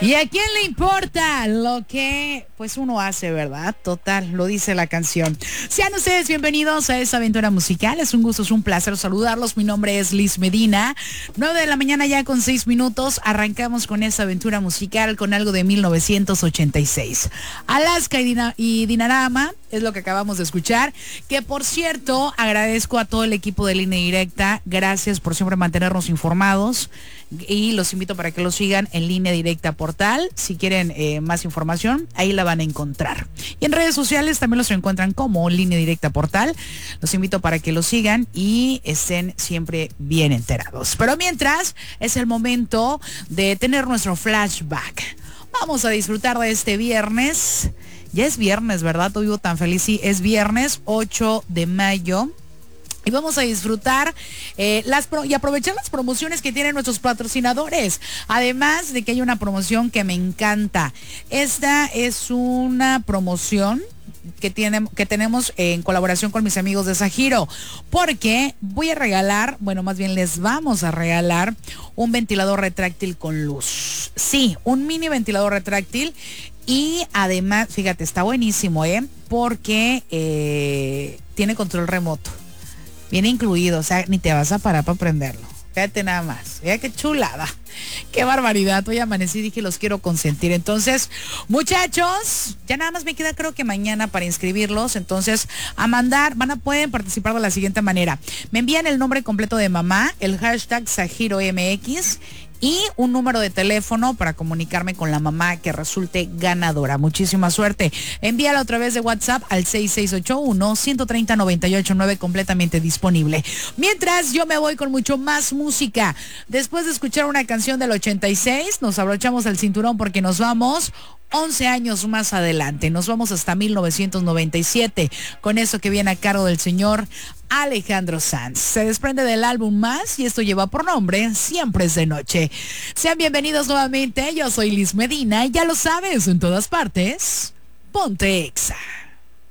¿Y a quién le importa lo que pues uno hace, verdad? Total, lo dice la canción. Sean ustedes bienvenidos a esta aventura musical. Es un gusto, es un placer saludarlos. Mi nombre es Liz Medina. 9 de la mañana ya con 6 minutos. Arrancamos con esta aventura musical con algo de 1986. Alaska y Dinarama es lo que acabamos de escuchar. Que por cierto, agradezco a todo el equipo de Línea Directa. Gracias por siempre mantenernos informados. Y los invito para que lo sigan en Línea Directa Portal. Si quieren más información, ahí la van a encontrar. Y en redes sociales también los encuentran como Línea Directa Portal. Los invito para que lo sigan y estén siempre bien enterados. Pero mientras, es el momento de tener nuestro flashback. Vamos a disfrutar de este viernes. Ya es viernes, ¿verdad? Todo vivo tan feliz. Sí, es viernes 8 de mayo. Y vamos a disfrutar y aprovechar las promociones que tienen nuestros patrocinadores. Además de que hay una promoción que me encanta. Esta es una promoción que tenemos en colaboración con mis amigos de Sajiro. Porque voy a regalar, bueno, más bien les vamos a regalar un ventilador retráctil con luz. Sí, un mini ventilador retráctil. Y además, fíjate, está buenísimo, porque tiene control remoto. Viene incluido, o sea, ni te vas a parar para prenderlo. Fíjate nada más. Mira qué chulada. Qué barbaridad. Hoy amanecí y dije, los quiero consentir. Entonces, muchachos, ya nada más me queda creo que mañana para inscribirlos. Entonces, a mandar, pueden participar de la siguiente manera. Me envían el nombre completo de mamá, el hashtag SajiroMX y un número de teléfono para comunicarme con la mamá que resulte ganadora. Muchísima suerte. Envíala otra vez de WhatsApp al 6681-130-989, completamente disponible. Mientras yo me voy con mucho más música. Después de escuchar una canción del 86, nos abrochamos el cinturón porque nos vamos 11 años más adelante. Nos vamos hasta 1997 con eso que viene a cargo del señor Alejandro Sanz. Se desprende del álbum Más y esto lleva por nombre Siempre es de Noche. Sean bienvenidos nuevamente. Yo soy Liz Medina y ya lo sabes, en todas partes, ponte Exa.